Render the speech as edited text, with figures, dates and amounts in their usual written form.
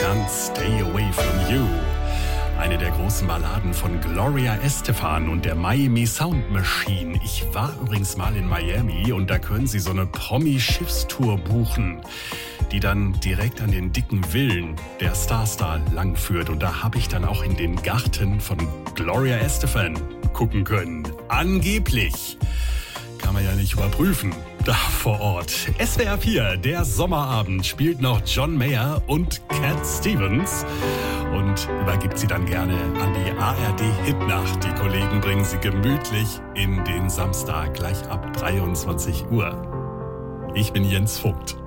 Can't Stay Away From You. Eine der großen Balladen von Gloria Estefan und der Miami Sound Machine. Ich war übrigens mal in Miami und da können Sie so eine Promi-Schiffstour buchen, die dann direkt an den dicken Villen der Star langführt. Und da habe ich dann auch in den Garten von Gloria Estefan gucken können. Angeblich. Kann man ja nicht überprüfen. Da vor Ort. SWR 4, der Sommerabend, spielt noch John Mayer und Cat Stevens und übergibt sie dann gerne an die ARD Hitnacht. Die Kollegen bringen sie gemütlich in den Samstag gleich ab 23 Uhr. Ich bin Jens Vogt.